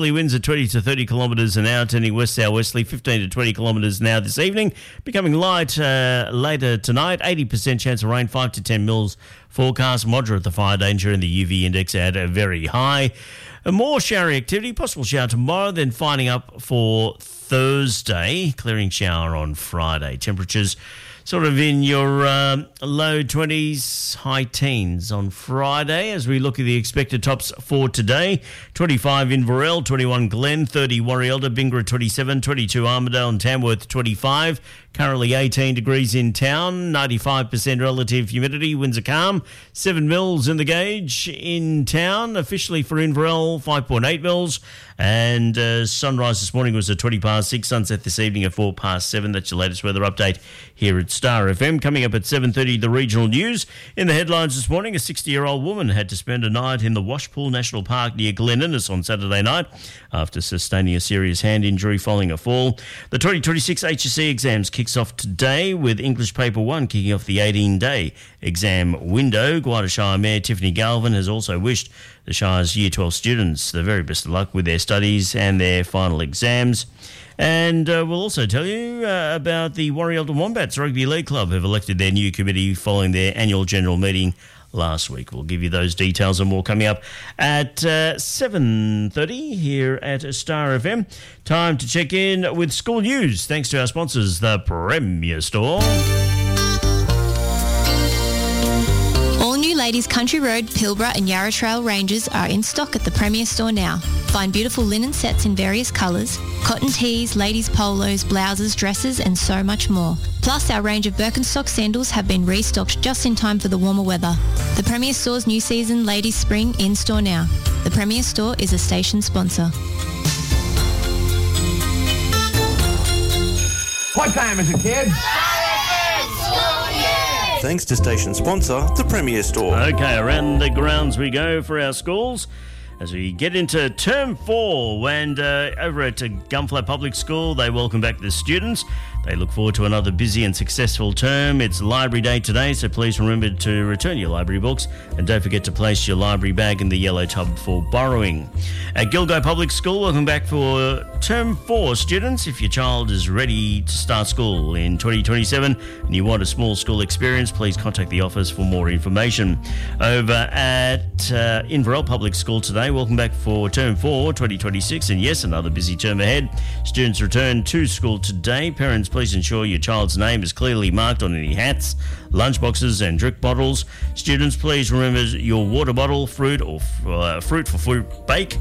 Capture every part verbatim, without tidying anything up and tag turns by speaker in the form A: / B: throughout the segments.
A: Winds at twenty to thirty kilometres an hour, turning west-southwesterly, fifteen to twenty kilometres an hour this evening. Becoming light uh, later tonight, eighty percent chance of rain, five to ten mils forecast. Moderate the fire danger and the U V index at a very high. Uh, more showery activity, possible shower tomorrow, then finding up for Thursday. Clearing shower on Friday. Temperatures sort of in your um, low twenties, high teens on Friday as we look at the expected tops for today. twenty-five Inverell, twenty-one Glen, thirty Warrielda, Bingara twenty-seven, twenty-two Armidale and Tamworth twenty-five. Currently eighteen degrees in town, ninety-five percent relative humidity, winds are calm. seven mils in the gauge in town, officially for Inverell, five point eight mils. And uh, sunrise this morning was at twenty past six, sunset this evening at four past seven. That's your latest weather update here at Star F M. Coming up at seven thirty, the regional news. In the headlines this morning, a sixty-year-old woman had to spend a night in the Washpool National Park near Glen Innes on Saturday night after sustaining a serious hand injury following a fall. The twenty twenty-six H S C exams kicks off today with English Paper one kicking off the eighteen-day exam window. Guarda Shire Mayor Tiffany Galvin has also wished the Shire's Year twelve students the very best of luck with their studies and their final exams. And uh, we'll also tell you uh, about the Warrielda Wombats Rugby League Club who've elected their new committee following their annual general meeting last week. We'll give you those details and more coming up at uh, seven thirty here at Star F M. Time to check in with school news, thanks to our sponsors, the Premier Store.
B: All new Ladies Country Road, Pilbara and Yarra Trail ranges are in stock at the Premier Store now. Find beautiful linen sets in various colours, cotton tees, ladies' polos, blouses, dresses and so much more. Plus, our range of Birkenstock sandals have been restocked just in time for the warmer weather. The Premier Store's new season Ladies Spring in store now. The Premier Store is a station sponsor.
C: What time is it, kids?
D: Thanks to station sponsor, the Premier Store.
A: Okay, around the grounds we go for our schools as we get into term four. And uh, over at Gunflat Public School, they welcome back the students. They look forward to another busy and successful term. It's Library Day today, so please remember to return your library books and don't forget to place your library bag in the yellow tub for borrowing. At Gilgo Public School, welcome back for term four students. If your child is ready to start school in twenty twenty-seven and you want a small school experience, please contact the office for more information. Over at uh, Inverell Public School today, welcome back for term four twenty twenty-six, and yes, another busy term ahead. Students return to school today. Parents, please ensure your child's name is clearly marked on any hats, lunchboxes and drink bottles. Students, please remember your water bottle, fruit or uh, fruit for fruit bake,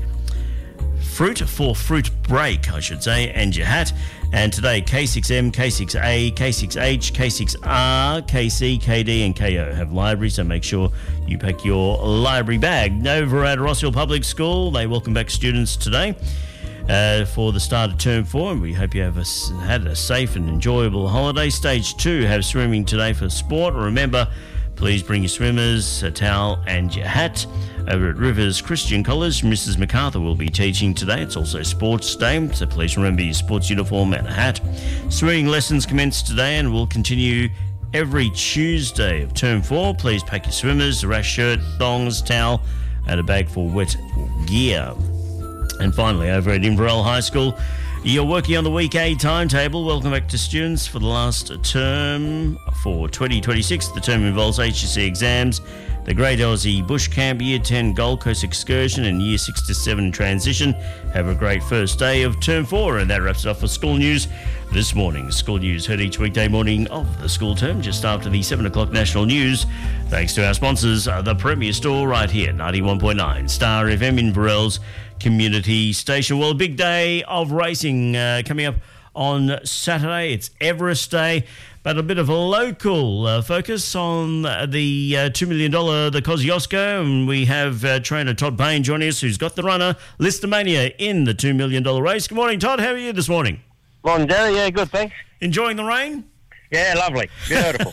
A: fruit for fruit break, I should say, and your hat. And today, K six M, K six A, K six H, K six R, K C, K D and K O have libraries, so make sure you pack your library bag. Over at Rossville Public School, they welcome back students today Uh, for the start of term four, and we hope you have a, had a safe and enjoyable holiday. Stage two have swimming today for sport. Remember, please bring your swimmers, a towel and your hat. Over at Rivers Christian College, Missus MacArthur will be teaching today. It's also sports day, so please remember your sports uniform and a hat. Swimming lessons commence today and will continue every Tuesday of term four. Please pack your swimmers, a rash shirt, thongs, towel and a bag for wet gear. And finally, over at Inverell High School, you're working on the Week A timetable. Welcome back to students for the last term for twenty twenty-six. The term involves H S C exams, the Great Aussie Bush Camp, Year ten Gold Coast excursion and Year six to seven transition. Have a great first day of term four. And that wraps it up for school news this morning. School news heard each weekday morning of the school term just after the seven o'clock national news. Thanks to our sponsors, the Premier Store right here, ninety-one point nine Star F M, Inverell's community station. Well, a big day of racing uh, coming up on Saturday. It's Everest Day, but a bit of a local uh, focus on the uh, two million dollars, the Kosciuszko, and we have uh, trainer Todd Payne joining us, who's got the runner, Listomania, in the two million dollars race. Good morning, Todd. How are you this morning?
E: Morning, Jerry. Yeah, good, thanks.
A: Enjoying the rain?
E: Yeah, lovely. Beautiful.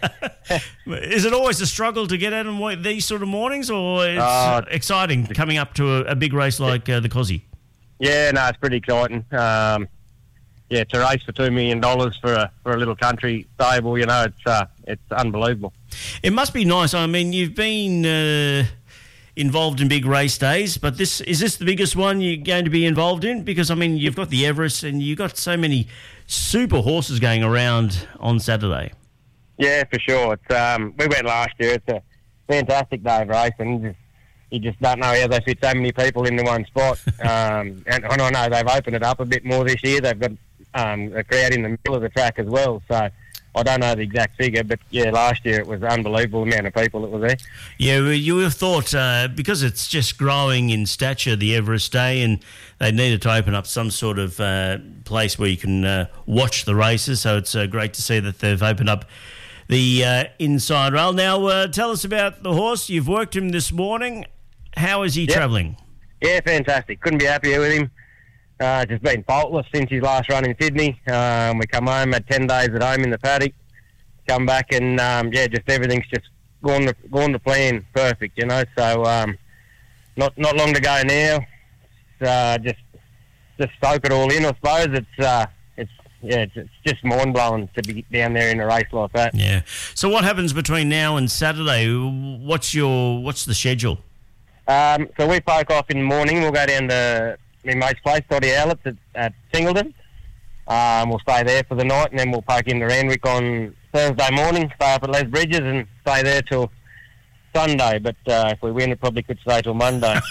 A: Is it always a struggle to get out on these sort of mornings, or it's uh, exciting coming up to a, a big race like uh, the Cosy?
E: Yeah, no, it's pretty exciting. Um, yeah, to race for two million dollars for a for a little country stable, you know, it's uh, it's unbelievable.
A: It must be nice. I mean, you've been uh, involved in big race days, but this is this the biggest one you're going to be involved in? Because, I mean, you've got the Everest and you've got so many super horses going around on Saturday.
E: Yeah, for sure. It's um, we went last year. It's a fantastic day of racing. Just, you just don't know how they fit so many people into one spot. um, and, and I know they've opened it up a bit more this year. They've got um, a crowd in the middle of the track as well. So I don't know the exact figure, but yeah, last year it was an unbelievable amount of people that were there.
A: Yeah, well, you would have thought, uh, because it's just growing in stature, the Everest Day, and they needed to open up some sort of uh, place where you can uh, watch the races, so it's uh, great to see that they've opened up the uh, inside rail. Now, uh, tell us about the horse. You've worked him this morning. How is he
E: yep.
A: travelling?
E: Yeah, fantastic. Couldn't be happier with him. Uh, just been faultless since his last run in Sydney. Um, we come home, had ten days at home in the paddock, come back and, um, yeah, just everything's just gone to, gone to plan perfect, you know. So um, not not long to go now. It's, uh, just just soak it all in, I suppose. It's, uh, it's yeah, it's, it's just mind-blowing to be down there in a race like that.
A: Yeah. So what happens between now and Saturday? What's your what's the schedule?
E: Um, so we poke off in the morning. We'll go down to my mate's place, Dottie Owlets at, at Singleton. Um, we'll stay there for the night, and then we'll poke into Randwick on Thursday morning, stay up at Les Bridges and stay there till Sunday. But uh, if we win, it probably could stay till Monday.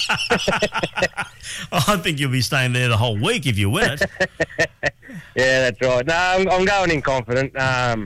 A: I think you'll be staying there the whole week if you win it.
E: Yeah, that's right. No, I'm, I'm going in confident. Um,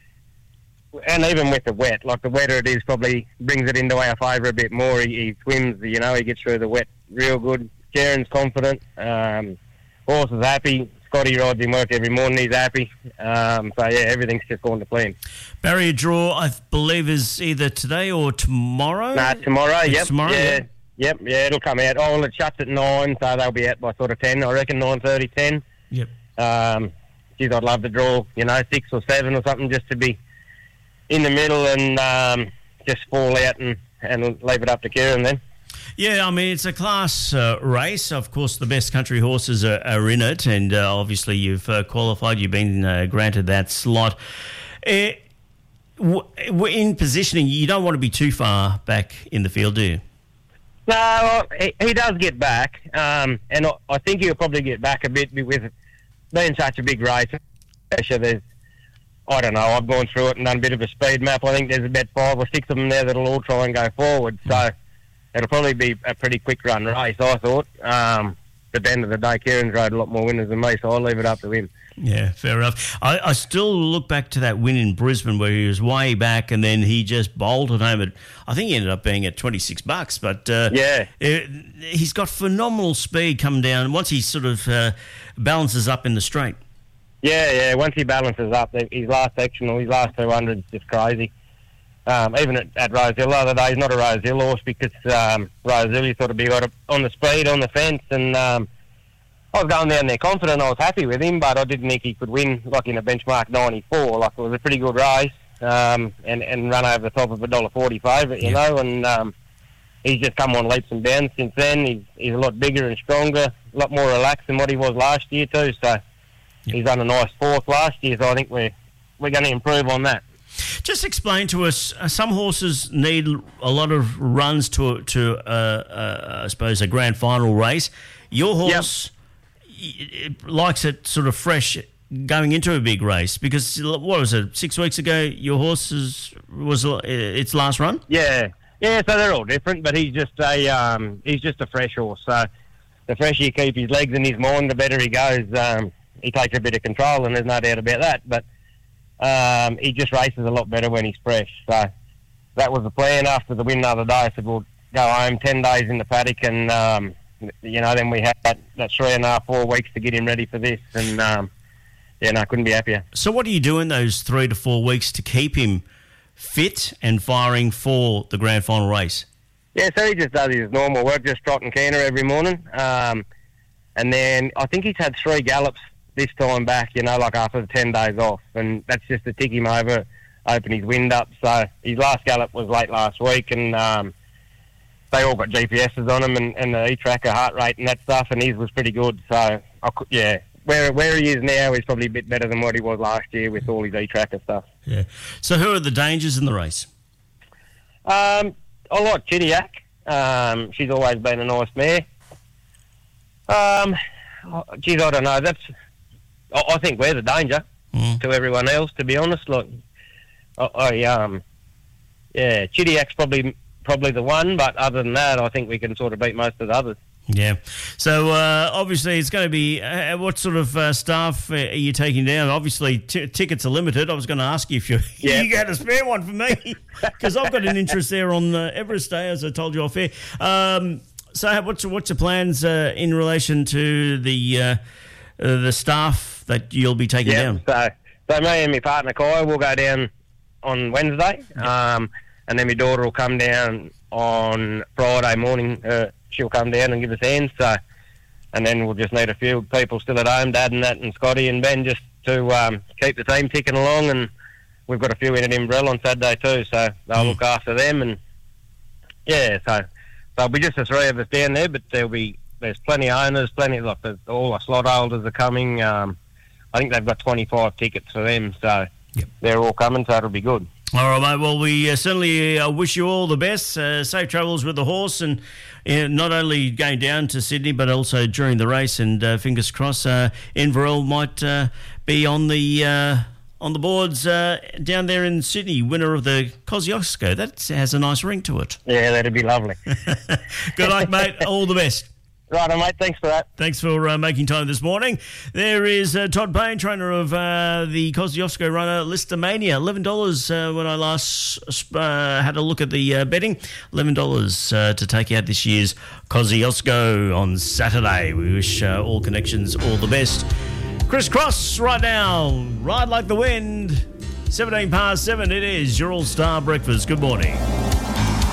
E: and even with the wet, like the wetter it is probably brings it into our favour a bit more. He, he swims, you know, he gets through the wet real good. Jaren's confident. Um, horse is happy. Scotty rides in work every morning. He's happy. Um, so, yeah, everything's just going to plan.
A: Barrier draw, I believe, is either today or tomorrow?
E: Nah, tomorrow,
A: it's
E: yep.
A: tomorrow,
E: yeah,
A: yeah.
E: Yep, yeah, it'll come out. Oh, well, it shuts at nine, so they'll be out by sort of ten. I reckon nine thirty, ten.
A: Yep.
E: Um, geez, I'd love to draw, you know, six or seven or something just to be in the middle and um, just fall out and, and leave it up to Kieran then.
A: Yeah, I mean, it's a class uh, race. Of course, the best country horses are, are in it, and uh, obviously you've uh, qualified. You've been uh, granted that slot. Uh, w- w- in positioning, you don't want to be too far back in the field, do you?
E: No, he, he does get back, um, and I, I think he'll probably get back a bit with being such a big race. There's, I don't know, I've gone through it and done a bit of a speed map. I think there's about five or six of them there that'll all try and go forward, so... Mm. It'll probably be a pretty quick run race, I thought. Um, but at the end of the day, Kieran's rode a lot more winners than me, so I'll leave it up to him.
A: Yeah, fair enough. I, I still look back to that win in Brisbane where he was way back and then he just bolted home at, I think he ended up being at twenty-six bucks, but uh,
E: yeah,
A: it, he's got phenomenal speed coming down once he sort of uh, balances up in the straight.
E: Yeah, yeah, once he balances up, his last section or his last two hundred is just crazy. Um, even at, at Rosehill the other day, he's not a Rosehill horse because um, Rosehill he sort of be got on the speed, on the fence, and um, I was going down there confident. I was happy with him, but I didn't think he could win like in a benchmark ninety-four. Like it was a pretty good race, um, and and run over the top of a one dollar forty favourite, you yeah. know. And um, he's just come on leaps and bounds since then. He's he's a lot bigger and stronger, a lot more relaxed than what he was last year too. So yeah. he's done a nice fourth last year. So I think we're we're going to improve on that.
A: Just explain to us, uh, some horses need a lot of runs to, to uh, uh, I suppose, a grand final race. Your horse yep. y- likes it sort of fresh going into a big race because, what was it, six weeks ago, your horse is, was uh, its last run?
E: Yeah, yeah, so they're all different, but he's just a um, he's just a fresh horse. So the fresher you keep his legs and his mind, the better he goes. Um, he takes a bit of control, and there's no doubt about that, but Um, he just races a lot better when he's fresh. So that was the plan after the win the other day. I said, we'll go home ten days in the paddock and, um, you know, then we had that, that three and a half, four weeks to get him ready for this. And, um, yeah, no, I couldn't be happier.
A: So what do you do in those three to four weeks to keep him fit and firing for the grand final race?
E: Yeah, so he just does his normal work, just trot and canter every morning. Um, and then I think he's had three gallops this time back, you know, like after the ten days off, and that's just to tick him over, open his wind up. So his last gallop was late last week, and um, they all got G P S's on him and, and the E-Tracker heart rate and that stuff, and his was pretty good. So, I could, yeah, where where he is now is probably a bit better than what he was last year with all his E-Tracker stuff.
A: Yeah. So who are the dangers in the race?
E: Um, I like Chittiak. Um, she's always been a nice mare. Um, oh, geez, I don't know. That's. I, I think we're the danger
A: Mm.
E: to everyone else. To be honest, like, I, I um, yeah, Chidiac's probably probably the one, but other than that, I think we can sort of beat most of the others.
A: Yeah. So, uh, obviously, it's going to be... Uh, what sort of uh, staff are you taking down? Obviously, t- tickets are limited. I was going to ask you if you,
E: Yeah.
A: you had a spare one for me, because I've got an interest there on uh, Everest Day, as I told you off air. Um, so, what's, what's your plans uh, in relation to the uh, uh, the staff that you'll be taking
E: Yeah.
A: down?
E: So, so me and my partner Kai will go down on Wednesday, um, and then my daughter will come down on Friday morning. Uh, she'll come down and give us hands. So, and then we'll just need a few people still at home, Dad and that, and Scotty and Ben, just to um, keep the team ticking along. And we've got a few in at Imbrell on Saturday too, so they'll
A: Mm.
E: look after them. And yeah, so there'll be just the three of us down there, but there'll be there's plenty of owners, plenty like the, all the slot holders are coming. Um, I think they've got twenty-five tickets for them, so
A: Yep.
E: they're all coming, so it'll be good.
A: All right, mate. Well, we uh, certainly uh, wish you all the best. Uh, safe travels with the horse, and uh, not only going down to Sydney, but also during the race. And uh, fingers crossed, uh, Inverell might uh, be on the uh, on the boards uh, down there in Sydney, winner of the Kosciuszko. That has a nice ring to it.
E: Yeah, that'd be lovely.
A: Good luck, mate. All the best.
E: Right, mate. Thanks for that.
A: Thanks for uh, making time this morning. There is uh, Todd Payne, trainer of uh, the Kosciuszko runner Listomania. eleven dollars uh, when I last uh, had a look at the uh, betting. eleven dollars uh, to take out this year's Kosciuszko on Saturday. We wish uh, all connections all the best. Chris Cross right now. Ride like the wind. seventeen past seven it is. Your All-Star Breakfast. Good morning.